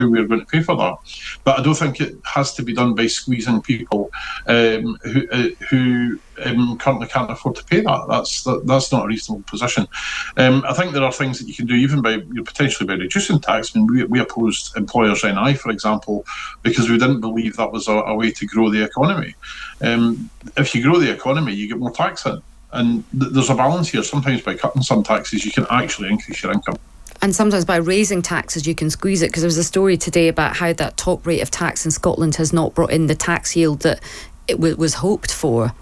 we're going to pay for that. But I don't think it has to be done by squeezing people who currently can't afford to pay that. That's not a reasonable position. I think there are things that you can do even by potentially by reducing tax. I mean, we opposed employers' NI, for example, because we didn't believe that was a way to grow the economy. If you grow the economy, you get more tax in. And there's a balance here. Sometimes by cutting some taxes, you can actually increase your income. And sometimes by raising taxes, you can squeeze it, because there was a story today about how that top rate of tax in Scotland has not brought in the tax yield that it was hoped for.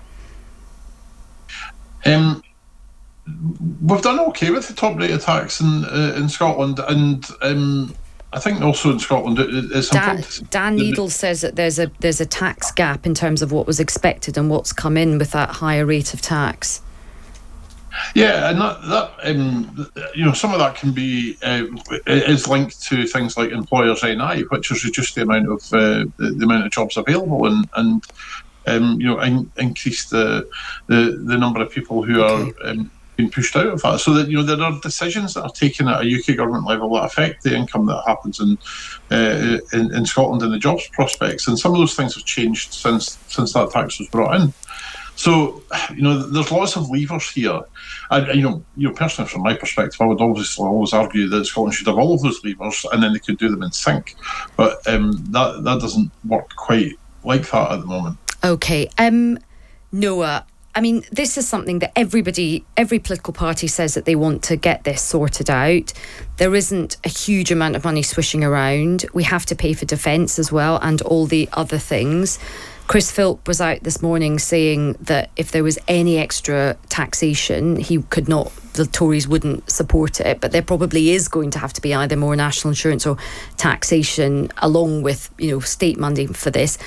We've done okay with the top rate of tax in Scotland, and I think also in Scotland it's important. Dan Needle says that there's a tax gap in terms of what was expected and what's come in with that higher rate of tax. Yeah, and that some of that can be is linked to things like employers' NI, which has reduced the amount of jobs available and increased the number of people who are being pushed out of that. So that there are decisions that are taken at a UK government level that affect the income that happens in Scotland and the jobs prospects, and some of those things have changed since that tax was brought in. So, there's lots of levers here. Personally, from my perspective, I would always argue that Scotland should have all of those levers and then they could do them in sync. But that doesn't work quite like that at the moment. OK. Noah, I mean, this is something that every political party says that they want to get this sorted out. There isn't a huge amount of money swishing around. We have to pay for defence as well and all the other things. Chris Philp was out this morning saying that if there was any extra taxation, the Tories wouldn't support it. But there probably is going to have to be either more national insurance or taxation along with, state money for this.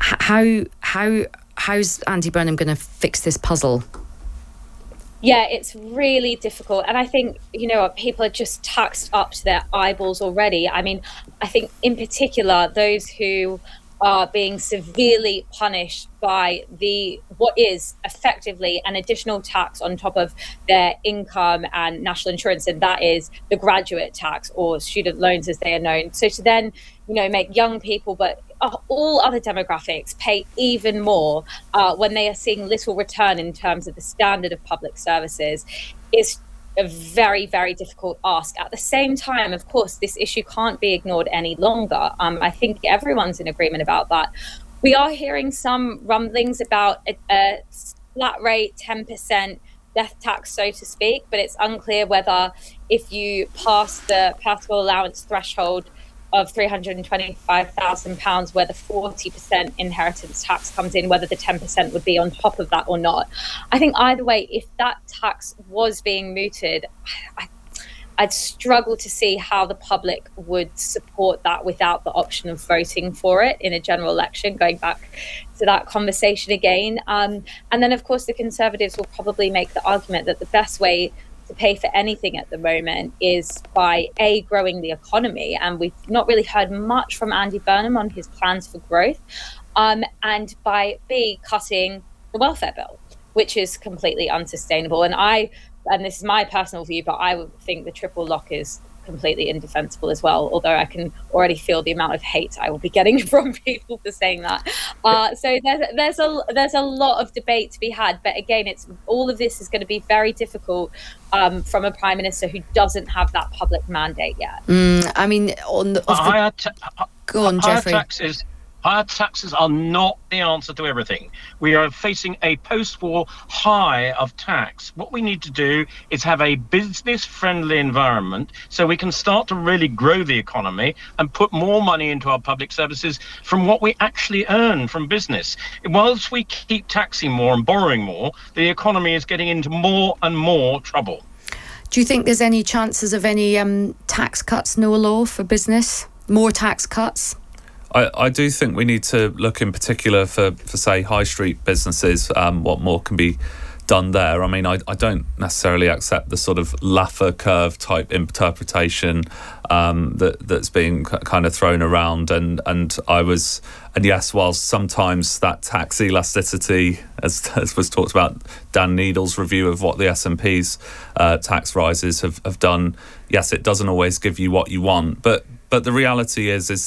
How's Andy Burnham going to fix this puzzle? Yeah, it's really difficult. And I think, people are just taxed up to their eyeballs already. I mean, I think in particular, those who are being severely punished by what is effectively an additional tax on top of their income and national insurance, and that is the graduate tax, or student loans as they are known. So to then, make young people, but all other demographics pay even more when they are seeing little return in terms of the standard of public services is a very, very difficult ask. At the same time, of course, this issue can't be ignored any longer. I think everyone's in agreement about that. We are hearing some rumblings about a flat rate, 10% death tax, so to speak, but it's unclear whether if you pass the personal allowance threshold of £325,000, where the 40% inheritance tax comes in, whether the 10% would be on top of that or not. I think either way, if that tax was being mooted, I'd struggle to see how the public would support that without the option of voting for it in a general election, going back to that conversation again. And then, of course, the Conservatives will probably make the argument that the best way to pay for anything at the moment is by growing the economy, and we've not really heard much from Andy Burnham on his plans for growth, and by cutting the welfare bill, which is completely unsustainable. And this is my personal view, but I would think the triple lock is completely indefensible as well, although I can already feel the amount of hate I will be getting from people for saying that. So there's a lot of debate to be had, but again, all of this is going to be very difficult from a Prime Minister who doesn't have that public mandate yet. I mean, go on, Jeffrey. Higher taxes are not the answer to everything. We are facing a post-war high of tax. What we need to do is have a business-friendly environment so we can start to really grow the economy and put more money into our public services from what we actually earn from business. Whilst we keep taxing more and borrowing more, the economy is getting into more and more trouble. Do you think there's any chances of any tax cuts, Noah Law, for business? More tax cuts? I do think we need to look in particular for say, high street businesses, what more can be done there. I mean, I don't necessarily accept the sort of Laffer curve type interpretation that's being kind of thrown around. And yes, whilst sometimes that tax elasticity, as was talked about, Dan Needle's review of what the S&P's tax rises have done, yes, it doesn't always give you what you want. But But the reality is